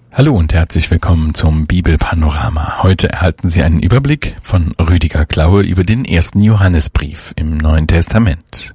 Hallo und herzlich willkommen zum Bibelpanorama. Heute erhalten Sie einen Überblick von Rüdiger Klaue über den ersten Johannesbrief im Neuen Testament.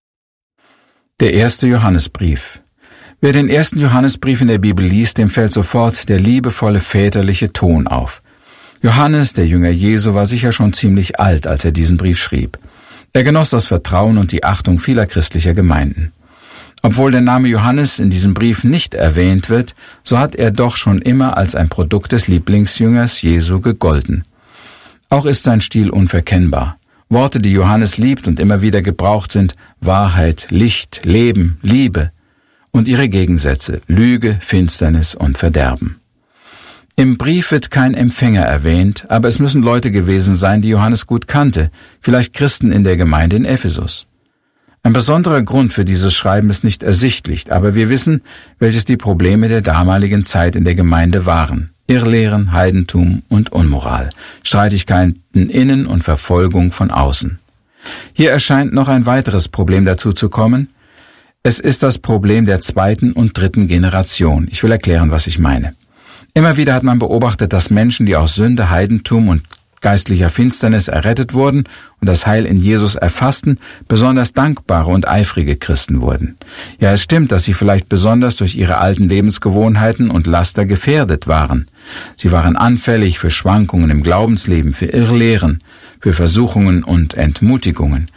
Der erste Johannesbrief. Wer den ersten Johannesbrief in der Bibel liest, dem fällt sofort der liebevolle väterliche Ton auf. Johannes, der Jünger Jesu, war sicher schon ziemlich alt, als er diesen Brief schrieb. Er genoss das Vertrauen und die Achtung vieler christlicher Gemeinden. Obwohl der Name Johannes in diesem Brief nicht erwähnt wird, so hat er doch schon immer als ein Produkt des Lieblingsjüngers Jesu gegolten. Auch ist sein Stil unverkennbar. Worte, die Johannes liebt und immer wieder gebraucht sind: Wahrheit, Licht, Leben, Liebe und ihre Gegensätze: Lüge, Finsternis und Verderben. Im Brief wird kein Empfänger erwähnt, aber es müssen Leute gewesen sein, die Johannes gut kannte, vielleicht Christen in der Gemeinde in Ephesus. Ein besonderer Grund für dieses Schreiben ist nicht ersichtlich, aber wir wissen, welches die Probleme der damaligen Zeit in der Gemeinde waren: Irrlehren, Heidentum und Unmoral, Streitigkeiten innen und Verfolgung von außen. Hier erscheint noch ein weiteres Problem dazu zu kommen. Es ist das Problem der zweiten und dritten Generation. Ich will erklären, was ich meine. Immer wieder hat man beobachtet, dass Menschen, die aus Sünde, Heidentum und geistlicher Finsternis errettet wurden und das Heil in Jesus erfassten, besonders dankbare und eifrige Christen wurden. Ja, es stimmt, dass sie vielleicht besonders durch ihre alten Lebensgewohnheiten und Laster gefährdet waren. Sie waren anfällig für Schwankungen im Glaubensleben, für Irrlehren, für Versuchungen und Entmutigungen.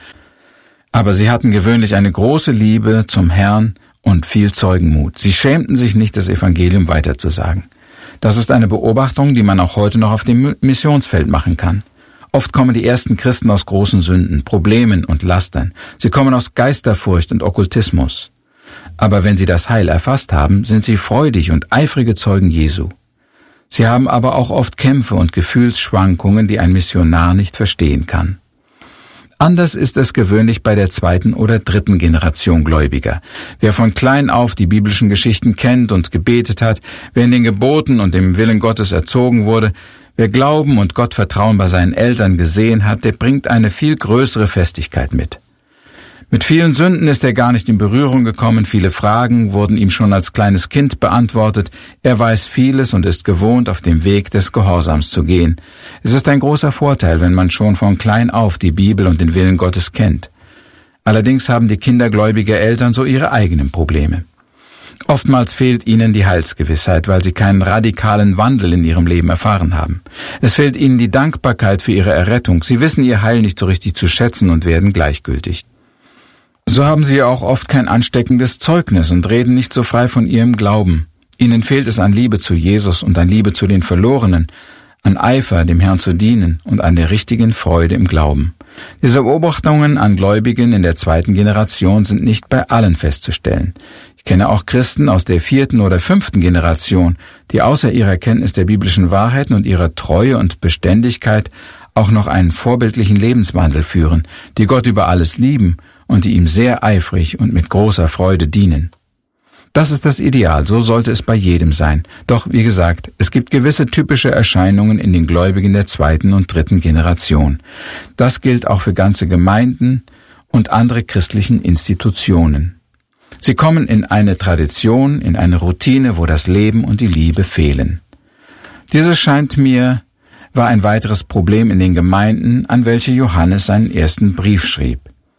Aber sie hatten gewöhnlich eine große Liebe zum Herrn und viel Zeugenmut. Sie schämten sich nicht, das Evangelium weiterzusagen. Das ist eine Beobachtung, die man auch heute noch auf dem Missionsfeld machen kann. Oft kommen die ersten Christen aus großen Sünden, Problemen und Lastern. Sie kommen aus Geisterfurcht und Okkultismus. Aber wenn sie das Heil erfasst haben, sind sie freudig und eifrige Zeugen Jesu. Sie haben aber auch oft Kämpfe und Gefühlsschwankungen, die ein Missionar nicht verstehen kann. Anders ist es gewöhnlich bei der zweiten oder dritten Generation Gläubiger. Wer von klein auf die biblischen Geschichten kennt und gebetet hat, wer in den Geboten und dem Willen Gottes erzogen wurde, wer Glauben und Gottvertrauen bei seinen Eltern gesehen hat, der bringt eine viel größere Festigkeit mit. Mit vielen Sünden ist er gar nicht in Berührung gekommen, viele Fragen wurden ihm schon als kleines Kind beantwortet, er weiß vieles und ist gewohnt, auf dem Weg des Gehorsams zu gehen. Es ist ein großer Vorteil, wenn man schon von klein auf die Bibel und den Willen Gottes kennt. Allerdings haben die Kinder gläubiger Eltern so ihre eigenen Probleme. Oftmals fehlt ihnen die Heilsgewissheit, weil sie keinen radikalen Wandel in ihrem Leben erfahren haben. Es fehlt ihnen die Dankbarkeit für ihre Errettung, sie wissen ihr Heil nicht so richtig zu schätzen und werden gleichgültig. So haben sie auch oft kein ansteckendes Zeugnis und reden nicht so frei von ihrem Glauben. Ihnen fehlt es an Liebe zu Jesus und an Liebe zu den Verlorenen, an Eifer, dem Herrn zu dienen und an der richtigen Freude im Glauben. Diese Beobachtungen an Gläubigen in der zweiten Generation sind nicht bei allen festzustellen. Ich kenne auch Christen aus der vierten oder fünften Generation, die außer ihrer Kenntnis der biblischen Wahrheiten und ihrer Treue und Beständigkeit auch noch einen vorbildlichen Lebenswandel führen, die Gott über alles lieben und die ihm sehr eifrig und mit großer Freude dienen. Das ist das Ideal, so sollte es bei jedem sein. Doch, wie gesagt, es gibt gewisse typische Erscheinungen in den Gläubigen der zweiten und dritten Generation. Das gilt auch für ganze Gemeinden und andere christlichen Institutionen. Sie kommen in eine Tradition, in eine Routine, wo das Leben und die Liebe fehlen. Dieses scheint mir, war ein weiteres Problem in den Gemeinden, an welche Johannes seinen ersten Brief schrieb.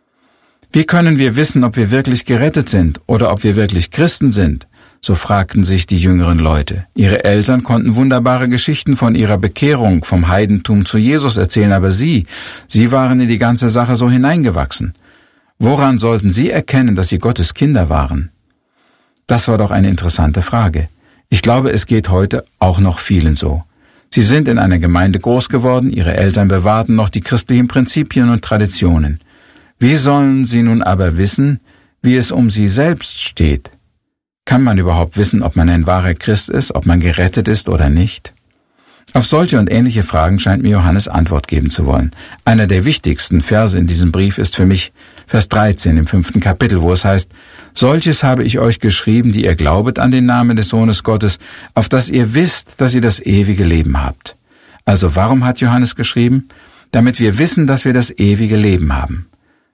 Wie können wir wissen, ob wir wirklich gerettet sind oder ob wir wirklich Christen sind? So fragten sich die jüngeren Leute. Ihre Eltern konnten wunderbare Geschichten von ihrer Bekehrung, vom Heidentum zu Jesus erzählen, aber sie waren in die ganze Sache so hineingewachsen. Woran sollten sie erkennen, dass sie Gottes Kinder waren? Das war doch eine interessante Frage. Ich glaube, es geht heute auch noch vielen so. Sie sind in einer Gemeinde groß geworden, ihre Eltern bewahrten noch die christlichen Prinzipien und Traditionen. Wie sollen sie nun aber wissen, wie es um sie selbst steht? Kann man überhaupt wissen, ob man ein wahrer Christ ist, ob man gerettet ist oder nicht? Auf solche und ähnliche Fragen scheint mir Johannes Antwort geben zu wollen. Einer der wichtigsten Verse in diesem Brief ist für mich Vers 13 im 5. Kapitel, wo es heißt: Solches habe ich euch geschrieben, die ihr glaubet an den Namen des Sohnes Gottes, auf dass ihr wisst, dass ihr das ewige Leben habt. Also warum hat Johannes geschrieben? Damit wir wissen, dass wir das ewige Leben haben.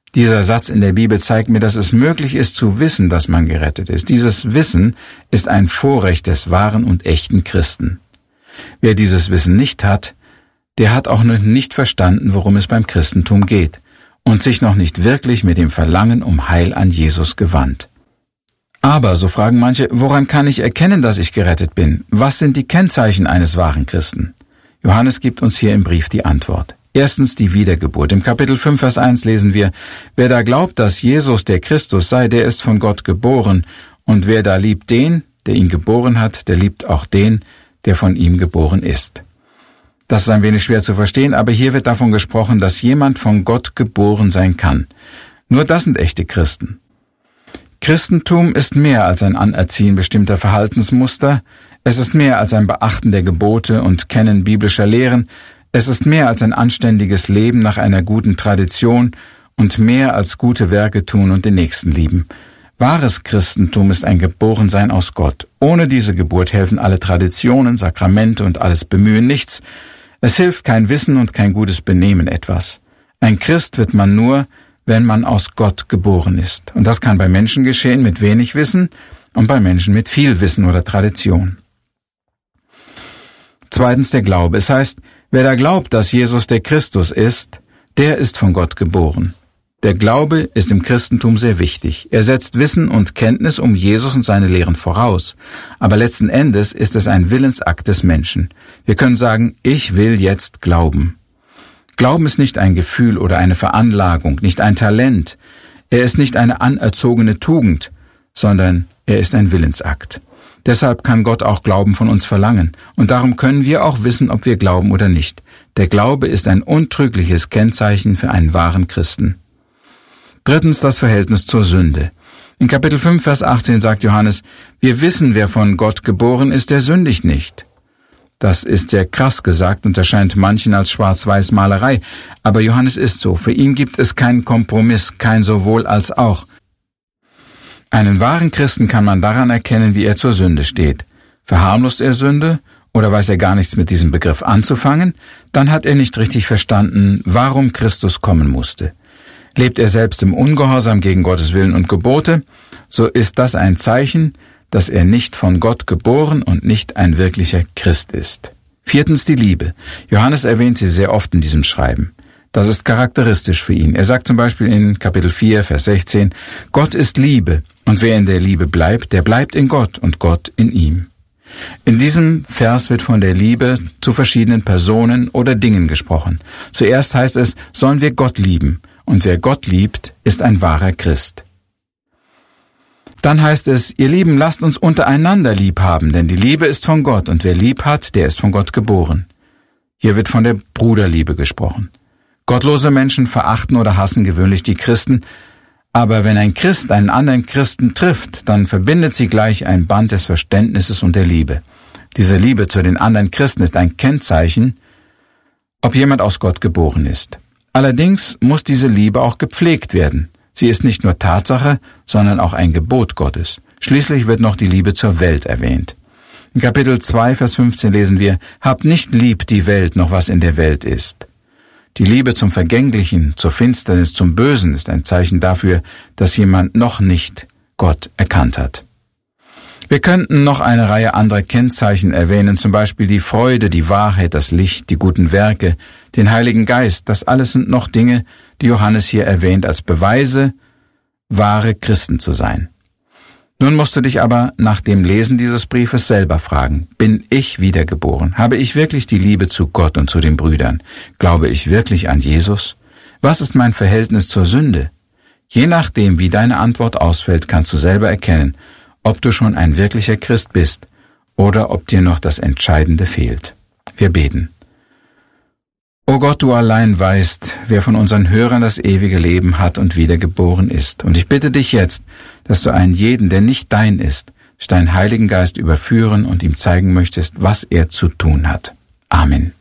Dieser Satz in der Bibel zeigt mir, dass es möglich ist zu wissen, dass man gerettet ist. Dieses Wissen ist ein Vorrecht des wahren und echten Christen. Wer dieses Wissen nicht hat, der hat auch noch nicht verstanden, worum es beim Christentum geht und sich noch nicht wirklich mit dem Verlangen um Heil an Jesus gewandt. Aber, so fragen manche, woran kann ich erkennen, dass ich gerettet bin? Was sind die Kennzeichen eines wahren Christen? Johannes gibt uns hier im Brief die Antwort. Erstens die Wiedergeburt. Im Kapitel 5, Vers 1 lesen wir, wer da glaubt, dass Jesus der Christus sei, der ist von Gott geboren. Und wer da liebt den, der ihn geboren hat, der liebt auch den, der von ihm geboren ist. Das ist ein wenig schwer zu verstehen, aber hier wird davon gesprochen, dass jemand von Gott geboren sein kann. Nur das sind echte Christen. Christentum ist mehr als ein Anerziehen bestimmter Verhaltensmuster. Es ist mehr als ein Beachten der Gebote und Kennen biblischer Lehren. Es ist mehr als ein anständiges Leben nach einer guten Tradition und mehr als gute Werke tun und den Nächsten lieben. Wahres Christentum ist ein Geborensein aus Gott. Ohne diese Geburt helfen alle Traditionen, Sakramente und alles Bemühen nichts. Es hilft kein Wissen und kein gutes Benehmen etwas. Ein Christ wird man nur, wenn man aus Gott geboren ist. Und das kann bei Menschen geschehen mit wenig Wissen und bei Menschen mit viel Wissen oder Tradition. Zweitens der Glaube. Es heißt, wer da glaubt, dass Jesus der Christus ist, der ist von Gott geboren. Der Glaube ist im Christentum sehr wichtig. Er setzt Wissen und Kenntnis um Jesus und seine Lehren voraus. Aber letzten Endes ist es ein Willensakt des Menschen. Wir können sagen, ich will jetzt glauben. Glauben ist nicht ein Gefühl oder eine Veranlagung, nicht ein Talent. Er ist nicht eine anerzogene Tugend, sondern er ist ein Willensakt. Deshalb kann Gott auch Glauben von uns verlangen. Und darum können wir auch wissen, ob wir glauben oder nicht. Der Glaube ist ein untrügliches Kennzeichen für einen wahren Christen. Drittens das Verhältnis zur Sünde. In Kapitel 5, Vers 18 sagt Johannes, wir wissen, wer von Gott geboren ist, der sündigt nicht. Das ist sehr krass gesagt und erscheint manchen als Schwarz-Weiß-Malerei. Aber Johannes ist so. Für ihn gibt es keinen Kompromiss, kein sowohl als auch. Einen wahren Christen kann man daran erkennen, wie er zur Sünde steht. Verharmlost er Sünde oder weiß er gar nichts mit diesem Begriff anzufangen, dann hat er nicht richtig verstanden, warum Christus kommen musste. Lebt er selbst im Ungehorsam gegen Gottes Willen und Gebote, so ist das ein Zeichen, dass er nicht von Gott geboren und nicht ein wirklicher Christ ist. Viertens die Liebe. Johannes erwähnt sie sehr oft in diesem Schreiben. Das ist charakteristisch für ihn. Er sagt zum Beispiel in Kapitel 4, Vers 16, Gott ist Liebe, und wer in der Liebe bleibt, der bleibt in Gott und Gott in ihm. In diesem Vers wird von der Liebe zu verschiedenen Personen oder Dingen gesprochen. Zuerst heißt es, sollen wir Gott lieben, und wer Gott liebt, ist ein wahrer Christ. Dann heißt es, ihr Lieben, lasst uns untereinander lieb haben, denn die Liebe ist von Gott, und wer lieb hat, der ist von Gott geboren. Hier wird von der Bruderliebe gesprochen. Gottlose Menschen verachten oder hassen gewöhnlich die Christen, aber wenn ein Christ einen anderen Christen trifft, dann verbindet sie gleich ein Band des Verständnisses und der Liebe. Diese Liebe zu den anderen Christen ist ein Kennzeichen, ob jemand aus Gott geboren ist. Allerdings muss diese Liebe auch gepflegt werden. Sie ist nicht nur Tatsache, sondern auch ein Gebot Gottes. Schließlich wird noch die Liebe zur Welt erwähnt. In Kapitel 2, Vers 15 lesen wir, habt nicht lieb die Welt, noch was in der Welt ist. Die Liebe zum Vergänglichen, zur Finsternis, zum Bösen ist ein Zeichen dafür, dass jemand noch nicht Gott erkannt hat. Wir könnten noch eine Reihe anderer Kennzeichen erwähnen, zum Beispiel die Freude, die Wahrheit, das Licht, die guten Werke, den Heiligen Geist. Das alles sind noch Dinge, die Johannes hier erwähnt, als Beweise, wahre Christen zu sein. Nun musst du dich aber nach dem Lesen dieses Briefes selber fragen, bin ich wiedergeboren? Habe ich wirklich die Liebe zu Gott und zu den Brüdern? Glaube ich wirklich an Jesus? Was ist mein Verhältnis zur Sünde? Je nachdem, wie deine Antwort ausfällt, kannst du selber erkennen, ob du schon ein wirklicher Christ bist oder ob dir noch das Entscheidende fehlt. Wir beten. O Gott, du allein weißt, wer von unseren Hörern das ewige Leben hat und wiedergeboren ist. Und ich bitte dich jetzt, dass du einen jeden, der nicht dein ist, durch deinen Heiligen Geist überführen und ihm zeigen möchtest, was er zu tun hat. Amen.